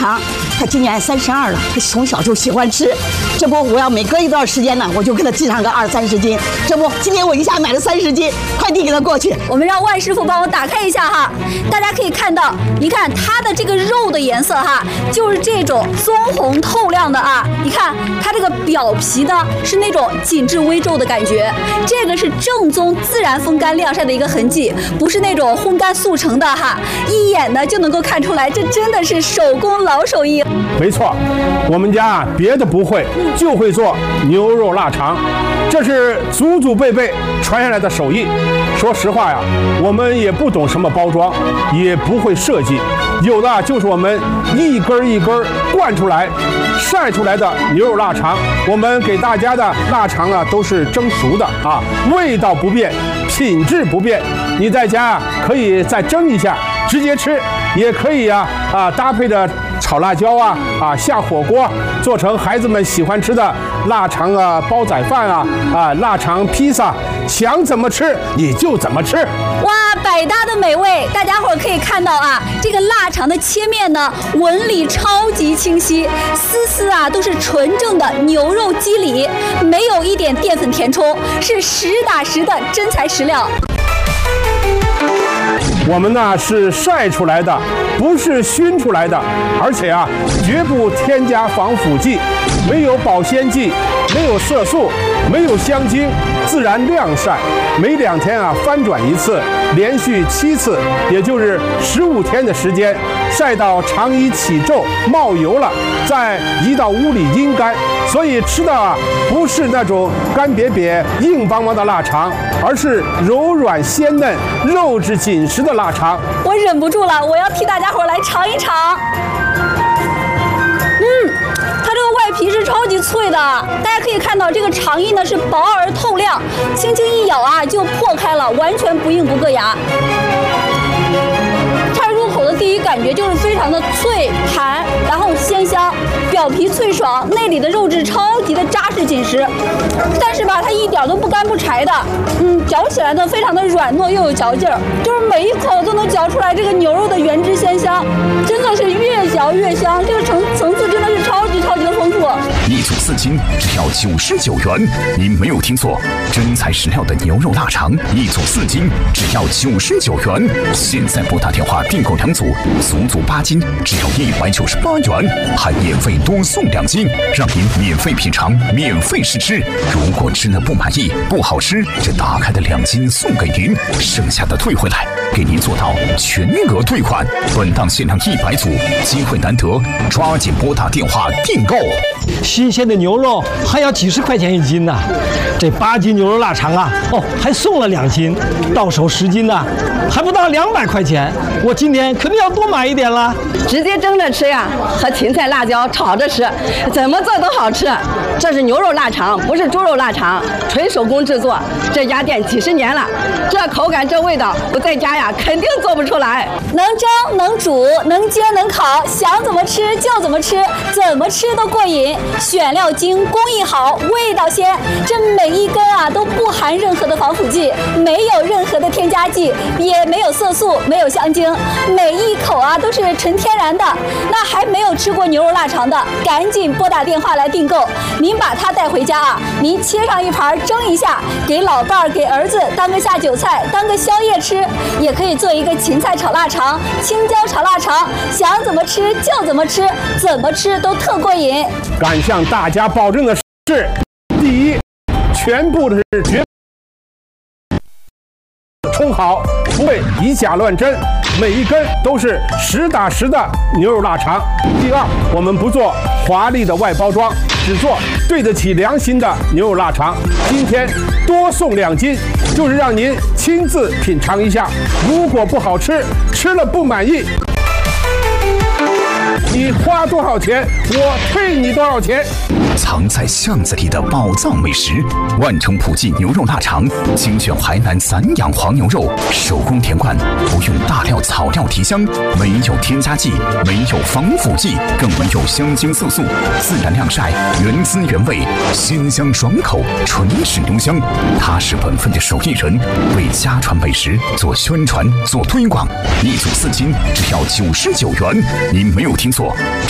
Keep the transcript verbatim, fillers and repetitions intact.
肠，他今年三十二了，他从小就喜欢吃。这不，我要每隔一段时间呢，我就给他寄上个二三十斤。这不，今天我一下买了三十斤，快递给他过去。 我们让万师傅帮我打开一下哈，大家可以看到，你看它的这个肉的颜色哈，就是这种棕红透亮的啊。你看它这个表皮呢是那种紧致微皱的感觉，这个是正宗自然风干晾晒的一个痕迹，不是那种烘干速成的哈，一眼呢就能够看出来，这真的是手工老手艺。 没错，我们家啊别的不会，就会做牛肉腊肠，这是祖祖辈辈传下来的手艺。说实话呀，我们也不懂什么包装，也不会设计，有的就是我们一根一根灌出来、晒出来的牛肉腊肠。我们给大家的腊肠呢都是蒸熟的啊，味道不变，品质不变。你在家啊可以再蒸一下，直接吃，也可以啊啊搭配着炒辣椒啊啊下火锅，做成孩子们喜欢吃的腊肠啊煲仔饭啊啊腊肠披萨，想怎么吃你就怎么吃。 哇，百搭的美味，大家伙儿可以看到啊，这个腊肠的切面呢，纹理超级清晰，丝丝啊都是纯正的牛肉肌理，没有一点淀粉填充，是实打实的真材实料。 我们呢是晒出来的，不是熏出来的，而且啊绝不添加防腐剂，没有保鲜剂，没有色素，没有香精，自然晾晒，每两天啊翻转一次，连续七次，也就是十五天的时间，晒到肠衣起皱冒油了，再移到屋里阴干。所以吃的啊不是那种干瘪瘪硬邦邦的腊肠，而是柔软鲜嫩、肉质紧实的腊肠。 我忍不住了，我要替大家伙来尝一尝。嗯，它这个外皮是超级脆的，大家可以看到这个肠衣呢是薄而透亮，轻轻一咬啊就破开了，完全不硬不硌牙。它入口的第一感觉就是非常的脆弹，然后鲜香，表皮脆爽，内里的肉质超级的扎实紧实，但是吧它一点都不干不柴的，嗯，嚼起来呢非常的软糯又有嚼劲儿，就是每一口都能嚼出来这个牛肉的原汁鲜香，真的是越嚼越香，这个层层次真的是超级超级的丰富。 一组四斤只要九十九元，您没有听错，真材实料的牛肉腊肠，一组四斤只要九十九元。现在拨打电话订购两组，足足八斤只要一百九十八元，还免费多送两斤，让您免费品尝，免费试吃。如果吃了不满意、不好吃，这打开的两斤送给您，剩下的退回来，给您做到全额退款。本档限量一百组，机会难得，抓紧拨打电话订购。 新鲜的牛肉还要几十块钱一斤呢，这八斤牛肉腊肠啊，哦，还送了两斤，到手十斤呢，还不到两百块钱。我今天肯定要多买一点了。 直接蒸着吃呀，和芹菜、辣椒炒着吃，怎么做都好吃。这是牛肉腊肠，不是猪肉腊肠，纯手工制作，这家店几十年了，这口感这味道，我在家呀肯定做不出来。 能蒸能煮能煎能烤，想怎么吃就怎么吃，怎么吃都过瘾。选料精，工艺好，味道鲜，这每一根啊都不含任何的防腐剂，没有任何的添加剂，也没有色素，没有香精，每一口啊都是纯天然的。那还没有吃过牛肉腊肠的，赶紧拨打电话来订购。您把它带回家啊，您切上一盘蒸一下，给老伴儿给儿子当个下酒菜，当个宵夜吃，也可以做一个芹菜炒腊肠、青椒炒腊肠，想怎么吃就怎么吃，怎么吃都特过瘾。 敢向大家保证的是，第一，全部的是绝冲好，不会以假乱真，每一根都是实打实的牛肉腊肠。第二，我们不做华丽的外包装，只做对得起良心的牛肉腊肠。今天多送两斤，就是让您亲自品尝一下。如果不好吃，吃了不满意，你花多少钱，我退你多少钱。 藏在巷子里的宝藏美食，万城普记牛肉腊肠，精选海南散养黄牛肉，手工填罐，不用大料草料提香，没有添加剂，没有防腐剂，更没有香精色素，自然晾晒，原汁原味，鲜香爽口，纯式浓香。他是本分的手艺人，为家传美食做宣传、做推广。一组四斤只要九十九元，您没有听错，